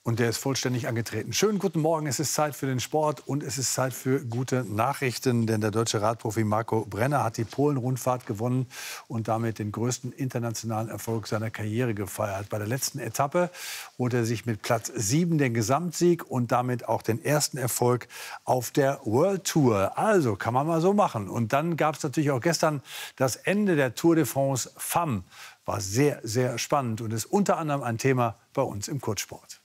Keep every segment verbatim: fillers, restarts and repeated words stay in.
Und der ist vollständig angetreten. Schönen guten Morgen, es ist Zeit für den Sport und es ist Zeit für gute Nachrichten. Denn der deutsche Radprofi Marco Brenner hat die Polen-Rundfahrt gewonnen und damit den größten internationalen Erfolg seiner Karriere gefeiert. Bei der letzten Etappe holte er sich mit Platz sieben den Gesamtsieg und damit auch den ersten Erfolg auf der World Tour. Also kann man mal so machen. Und dann gab es natürlich auch gestern das Ende der Tour de France Femmes. War sehr, sehr spannend und ist unter anderem ein Thema bei uns im Kurzsport.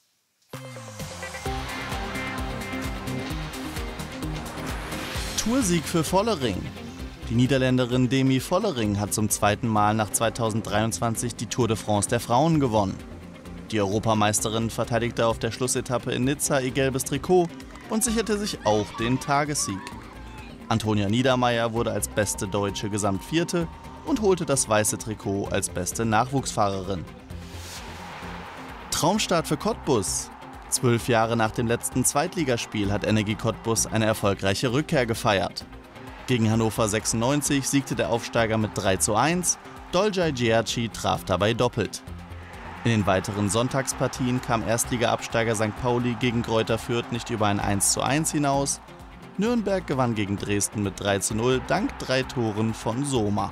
Toursieg für Vollering. Die Niederländerin Demi Vollering hat zum zweiten Mal nach zweitausenddreiundzwanzig die Tour de France der Frauen gewonnen. Die Europameisterin verteidigte auf der Schlussetappe in Nizza ihr gelbes Trikot und sicherte sich auch den Tagessieg. Antonia Niedermeier wurde als beste Deutsche Gesamtvierte und holte das weiße Trikot als beste Nachwuchsfahrerin. Traumstart für Cottbus. Zwölf Jahre nach dem letzten Zweitligaspiel hat Energie Cottbus eine erfolgreiche Rückkehr gefeiert. Gegen Hannover sechsundneunzig siegte der Aufsteiger mit drei zu eins, Dolcay Giaci traf dabei doppelt. In den weiteren Sonntagspartien kam Erstliga-Absteiger Sankt Pauli gegen Greuther Fürth nicht über ein eins zu eins hinaus. Nürnberg gewann gegen Dresden mit drei zu null dank drei Toren von Soma.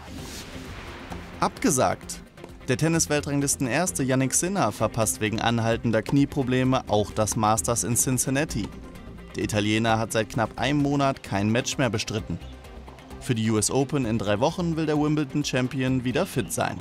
Abgesagt. Der Tennis-Weltranglisten-Erste Jannik Sinner verpasst wegen anhaltender Knieprobleme auch das Masters in Cincinnati. Der Italiener hat seit knapp einem Monat kein Match mehr bestritten. Für die U S Open in drei Wochen will der Wimbledon-Champion wieder fit sein.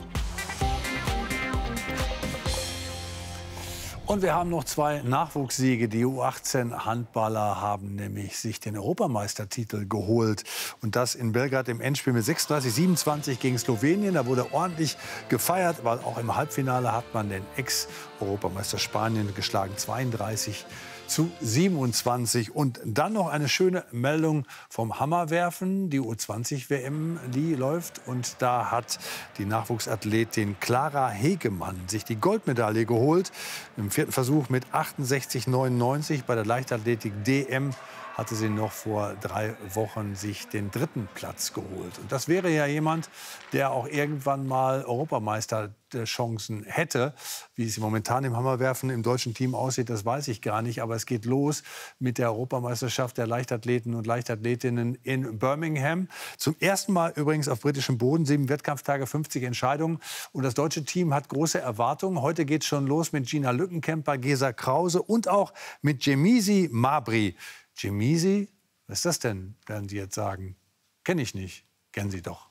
Und wir haben noch zwei Nachwuchssiege. Die U achtzehn Handballer haben nämlich sich den Europameistertitel geholt. Und das in Belgrad im Endspiel mit sechsunddreißig siebenundzwanzig gegen Slowenien. Da wurde ordentlich gefeiert, weil auch im Halbfinale hat man den Ex-Europameister Spanien geschlagen. zweiunddreißig zu siebenundzwanzig. Und dann noch eine schöne Meldung vom Hammerwerfen. Die U zwanzig W M, die läuft. Und da hat die Nachwuchsathletin Clara Hegemann sich die Goldmedaille geholt. Im vierten Versuch mit achtundsechzig neunundneunzig. Bei der Leichtathletik D M hatte sie noch vor drei Wochen sich den dritten Platz geholt. Und das wäre ja jemand, der auch irgendwann mal Europameisterchancen hätte. Wie es momentan im Hammerwerfen im deutschen Team aussieht, das weiß ich gar nicht. Aber es geht los mit der Europameisterschaft der Leichtathleten und Leichtathletinnen in Birmingham. Zum ersten Mal übrigens auf britischem Boden. Sieben Wettkampftage, fünfzig Entscheidungen. Und das deutsche Team hat große Erwartungen. Heute geht es schon los mit Gina Lückenkämper, Gesa Krause und auch mit Jemisi Mabry. Jemisi, was ist das denn, werden Sie jetzt sagen? Kenne ich nicht. Kennen Sie doch.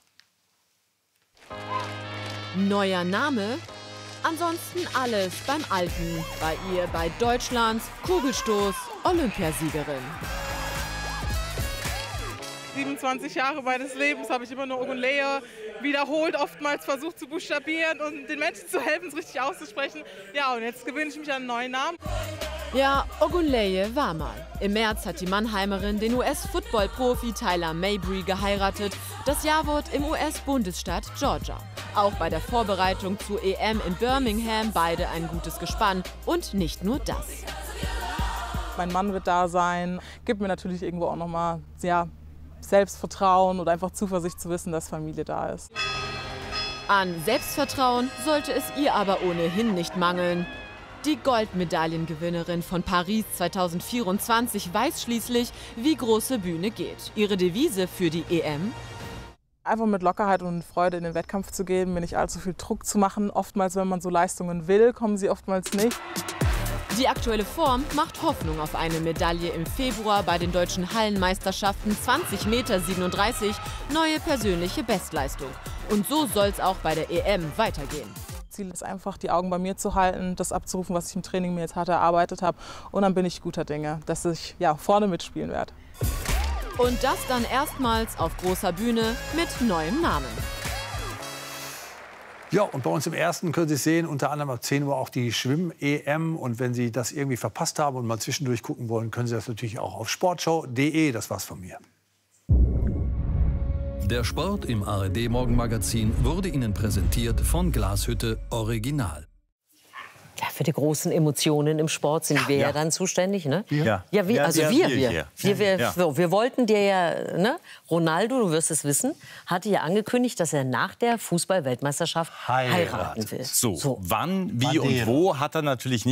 Neuer Name? Ansonsten alles beim Alten. Bei ihr bei Deutschlands Kugelstoß Olympiasiegerin. siebenundzwanzig Jahre meines Lebens habe ich immer nur Ogunleye wiederholt, oftmals versucht zu buchstabieren und den Menschen zu helfen, es richtig auszusprechen. Ja, und jetzt gewöhne ich mich an einen neuen Namen. Ja, Ogunleye war mal. Im März hat die Mannheimerin den U S-Football-Profi Tyler Mabry geheiratet. Das Jawort im U S-Bundesstaat Georgia. Auch bei der Vorbereitung zur E M in Birmingham beide ein gutes Gespann. Und nicht nur das. Mein Mann wird da sein, gibt mir natürlich irgendwo auch noch mal, ja, Selbstvertrauen oder einfach Zuversicht zu wissen, dass Familie da ist. An Selbstvertrauen sollte es ihr aber ohnehin nicht mangeln. Die Goldmedaillengewinnerin von Paris zweitausendvierundzwanzig weiß schließlich, wie große Bühne geht. Ihre Devise für die E M? Einfach mit Lockerheit und Freude in den Wettkampf zu gehen, mir nicht allzu viel Druck zu machen. Oftmals, wenn man so Leistungen will, kommen sie oftmals nicht. Die aktuelle Form macht Hoffnung auf eine Medaille im Februar bei den deutschen Hallenmeisterschaften zwanzig Meter siebenunddreißig, neue persönliche Bestleistung. Und so soll es auch bei der E M weitergehen. Ziel ist einfach, die Augen bei mir zu halten, das abzurufen, was ich im Training mir jetzt hart erarbeitet habe. Und dann bin ich guter Dinge, dass ich ja, vorne mitspielen werde. Und das dann erstmals auf großer Bühne mit neuem Namen. Ja, und bei uns im Ersten können Sie sehen, unter anderem ab zehn Uhr auch die Schwimm-E M. Und wenn Sie das irgendwie verpasst haben und mal zwischendurch gucken wollen, können Sie das natürlich auch auf sportschau punkt de. Das war's von mir. Der Sport im A R D-Morgenmagazin wurde Ihnen präsentiert von Glashütte Original. Ja, für die großen Emotionen im Sport sind wir ja, ja dann zuständig, ne? Ja, ja, wir, also ja, wir, wir, wir. wir, wir, wir, ja. wir, wir wollten dir ja, ne? Ronaldo, du wirst es wissen, hatte ja angekündigt, dass er nach der Fußball-Weltmeisterschaft heiraten will. So, so. Wann, wie Madeira. Und wo hat er natürlich nicht